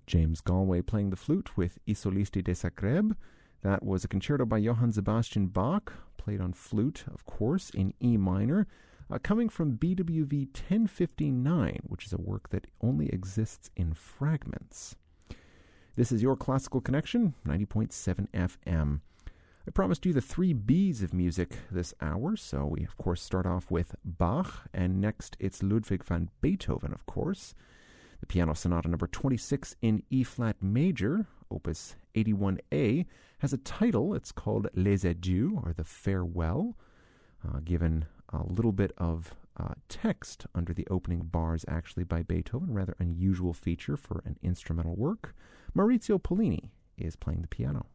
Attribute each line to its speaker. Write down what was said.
Speaker 1: James Galway playing the flute with I Solisti de Zagreb. That was a concerto by Johann Sebastian Bach, played on flute, of course, in E minor, coming from BWV 1059, which is a work that only exists in fragments. This is your Classical Connection, 90.7 FM. I promised you the 3 B's of music this hour, so we, of course, start off with Bach, and next it's Ludwig van Beethoven, of course. The Piano Sonata number 26 in E-flat major, opus 81A, has a title. It's called Les Adieux, or the Farewell, given a little bit of text under the opening bars, actually, by Beethoven, rather unusual feature for an instrumental work. Maurizio Pollini is playing the piano.